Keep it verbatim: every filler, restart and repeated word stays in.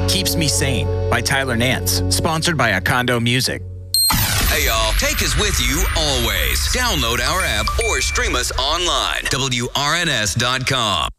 Keeps Me Sane by Tyler Nance, sponsored by Acondo Music. Hey, y'all. Take us with you always. Download our app or stream us online. W R N S dot com.